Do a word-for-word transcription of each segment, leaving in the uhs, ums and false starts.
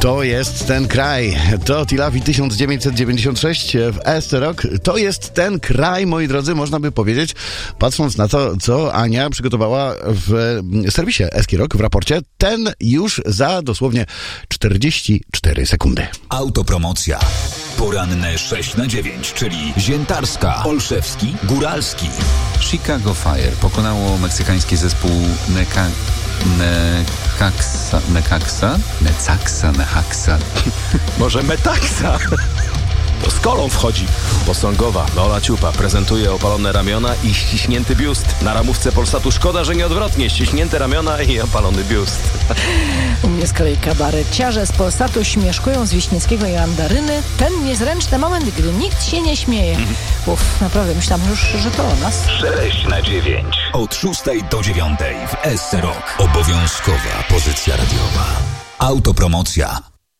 To jest ten kraj. To Tilafi tysiąc dziewięćset dziewięćdziesiąt sześć w E S C Rock. To jest ten kraj, moi drodzy, można by powiedzieć, patrząc na to, co Ania przygotowała w serwisie Eski Rock w raporcie. Ten już za dosłownie czterdzieści cztery sekundy. Autopromocja. Poranne sześć na dziewięć, czyli Ziętarska, Olszewski, Góralski. Chicago Fire pokonało meksykański zespół Neka... Necaxa... Necaxa? Necaxa, Necaxa. Może Metaxa? To z kolą wchodzi. Posągowa Ola Ciupa prezentuje opalone ramiona i ściśnięty biust. Na ramówce Polsatu szkoda, że nie odwrotnie. Ściśnięte ramiona i opalony biust. U mnie z kolei kabareciarze z Polsatu śmieszkują z Wiśniewskiego i Mandaryny. Ten niezręczny moment, gdy nikt się nie śmieje. Uff, naprawdę myślałem już, że to o nas. sześć na dziewięć. Od szóstej do dziewiątej w E S C Rock. Obowiązkowa pozycja radiowa. Autopromocja.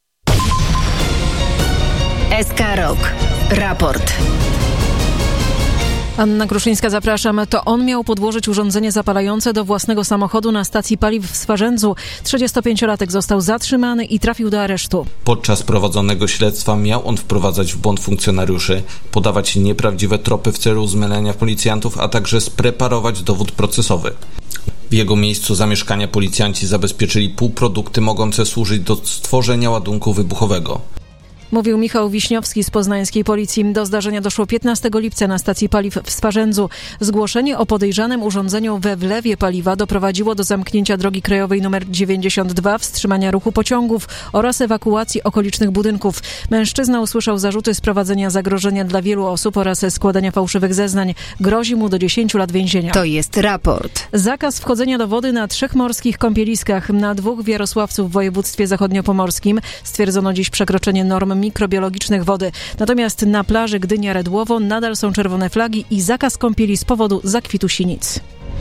S K Rock. Raport. Anna Kruszyńska, zapraszam. To on miał podłożyć urządzenie zapalające do własnego samochodu na stacji paliw w Swarzędzu. trzydziestopięciolatek został zatrzymany i trafił do aresztu. Podczas prowadzonego śledztwa miał on wprowadzać w błąd funkcjonariuszy, podawać nieprawdziwe tropy w celu zmylenia policjantów, a także spreparować dowód procesowy. W jego miejscu zamieszkania policjanci zabezpieczyli półprodukty mogące służyć do stworzenia ładunku wybuchowego. Mówił Michał Wiśniowski z poznańskiej policji. Do zdarzenia doszło piętnastego lipca na stacji paliw w Swarzędzu. Zgłoszenie o podejrzanym urządzeniu we wlewie paliwa doprowadziło do zamknięcia drogi krajowej nr dziewięćdziesiąt dwa, wstrzymania ruchu pociągów oraz ewakuacji okolicznych budynków. Mężczyzna usłyszał zarzuty sprowadzenia zagrożenia dla wielu osób oraz składania fałszywych zeznań. Grozi mu do dziesięciu lat więzienia. To jest raport. Zakaz wchodzenia do wody na trzech morskich kąpieliskach. Na dwóch w Jarosławcu w województwie zachodniopomorskim stwierdzono dziś przekroczenie norm mikrobiologicznych wody. Natomiast na plaży Gdynia-Redłowo nadal są czerwone flagi i zakaz kąpieli z powodu zakwitu sinic.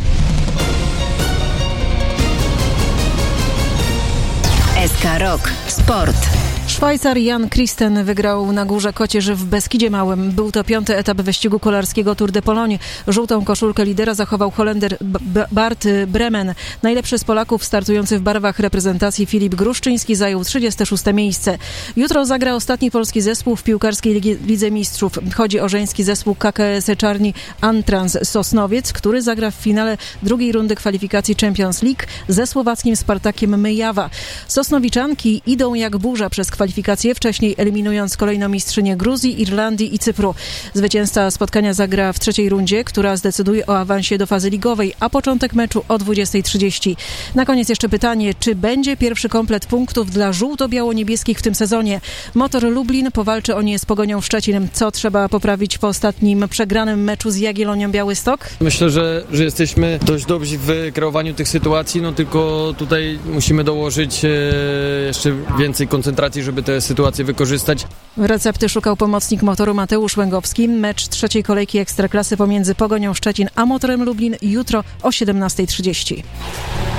S K Rock. Sport. Szwajcar Jan Kristen wygrał na Górze Kocież w Beskidzie Małym. Był to piąty etap wyścigu kolarskiego Tour de Pologne. Żółtą koszulkę lidera zachował Holender B- Bart Bremen. Najlepszy z Polaków startujący w barwach reprezentacji Filip Gruszczyński zajął trzydzieste szóste miejsce. Jutro zagra ostatni polski zespół w piłkarskiej Lidze Mistrzów. Chodzi o żeński zespół K K S Czarni Antrans Sosnowiec, który zagra w finale drugiej rundy kwalifikacji Champions League ze słowackim Spartakiem Myjawa. Sosnowiczanki idą jak burza przez kwalifikacje, wcześniej eliminując kolejno mistrzynię Gruzji, Irlandii i Cypru. Zwycięzca spotkania zagra w trzeciej rundzie, która zdecyduje o awansie do fazy ligowej, a początek meczu o dwudziestej trzydzieści. Na koniec jeszcze pytanie, czy będzie pierwszy komplet punktów dla żółto-biało-niebieskich w tym sezonie? Motor Lublin powalczy o nie z Pogonią Szczecin. Co trzeba poprawić po ostatnim przegranym meczu z Jagiellonią Białystok? Myślę, że, że jesteśmy dość dobrzy w kreowaniu tych sytuacji, no tylko tutaj musimy dołożyć e, jeszcze więcej koncentracji, żeby te sytuacje wykorzystać. Recepty szukał pomocnik Motoru Mateusz Łęgowski. Mecz trzeciej kolejki Ekstraklasy pomiędzy Pogonią Szczecin a Motorem Lublin jutro o siedemnastej trzydzieści.